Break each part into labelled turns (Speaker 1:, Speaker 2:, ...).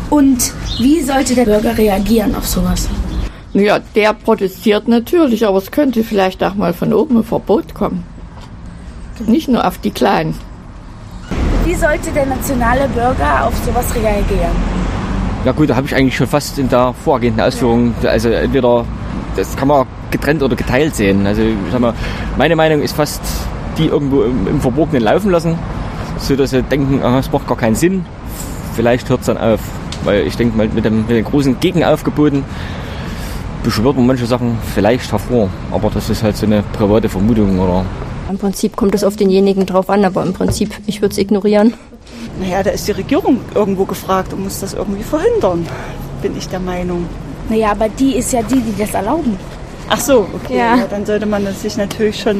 Speaker 1: Und wie sollte der Bürger reagieren auf sowas?
Speaker 2: Ja, der protestiert natürlich, aber es könnte vielleicht auch mal von oben ein Verbot kommen. Nicht nur auf die Kleinen.
Speaker 1: Wie sollte der nationale Bürger auf sowas reagieren?
Speaker 3: Ja gut, da habe ich eigentlich schon fast in der vorgehenden Ausführung, also entweder, das kann man getrennt oder geteilt sehen. Also ich sag mal, meine Meinung ist fast, die irgendwo im Verborgenen laufen lassen, so dass sie denken, es macht gar keinen Sinn. Vielleicht hört es dann auf, weil ich denke mal, mit den großen Gegenaufgeboten beschwört man manche Sachen vielleicht hervor, aber das ist halt so eine private Vermutung, oder?
Speaker 4: Im Prinzip kommt es auf denjenigen drauf an, aber im Prinzip, ich würde es ignorieren.
Speaker 5: Naja, da ist die Regierung irgendwo gefragt und muss das irgendwie verhindern, bin ich der Meinung.
Speaker 1: Naja, aber die ist ja die das erlauben.
Speaker 5: Ach so, okay. Ja. Ja, dann sollte man sich natürlich schon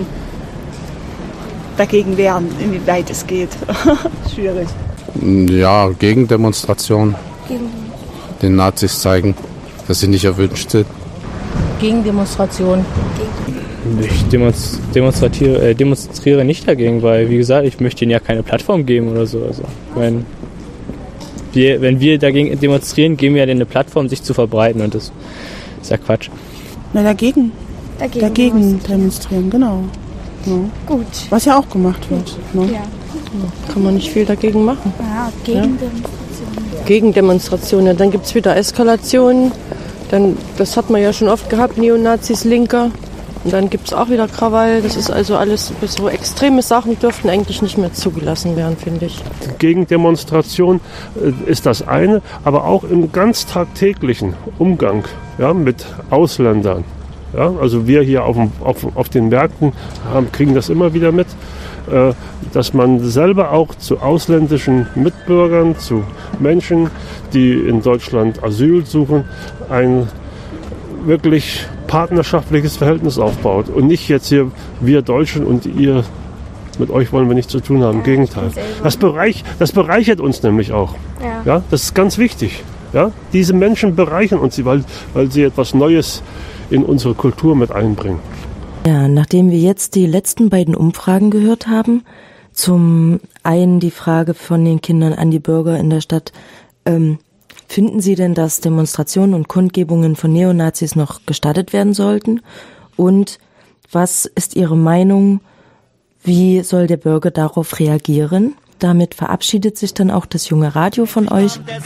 Speaker 5: dagegen wehren, inwieweit es geht. Schwierig.
Speaker 6: Ja, Gegendemonstration. Den Nazis zeigen, dass sie nicht erwünscht sind.
Speaker 7: Gegendemonstration.
Speaker 8: Ich demonstriere nicht dagegen, weil, wie gesagt, ich möchte ihnen ja keine Plattform geben oder so. Also, wenn wir dagegen demonstrieren, geben wir ja denen eine Plattform, sich zu verbreiten, und das ist ja Quatsch.
Speaker 5: Na, dagegen demonstrieren, genau. Ja.
Speaker 1: Gut.
Speaker 5: Was ja auch gemacht wird. Ne?
Speaker 1: Ja.
Speaker 7: Kann man nicht viel dagegen machen.
Speaker 1: Ja, Gegendemonstrationen.
Speaker 7: Gegendemonstrationen, dann gibt es wieder Eskalationen. Das hat man ja schon oft gehabt, Neonazis, Linker. Und dann gibt es auch wieder Krawall. Das ist also alles, so extreme Sachen dürften eigentlich nicht mehr zugelassen werden, finde ich.
Speaker 9: Gegendemonstration ist das eine, aber auch im ganz tagtäglichen Umgang, ja, mit Ausländern. Ja, also wir hier auf den Märkten kriegen das immer wieder mit, dass man selber auch zu ausländischen Mitbürgern, zu Menschen, die in Deutschland Asyl suchen, ein wirklich partnerschaftliches Verhältnis aufbaut und nicht jetzt hier wir Deutschen und ihr, mit euch wollen wir nichts zu tun haben. Im Gegenteil. Das bereichert uns nämlich auch. Ja, das ist ganz wichtig. Ja, diese Menschen bereichern uns, weil sie etwas Neues in unsere Kultur mit einbringen.
Speaker 10: Ja, nachdem wir jetzt die letzten beiden Umfragen gehört haben, zum einen die Frage von den Kindern an die Bürger in der Stadt, finden Sie denn, dass Demonstrationen und Kundgebungen von Neonazis noch gestattet werden sollten? Und was ist Ihre Meinung, wie soll der Bürger darauf reagieren? Damit verabschiedet sich dann auch das junge Radio von euch.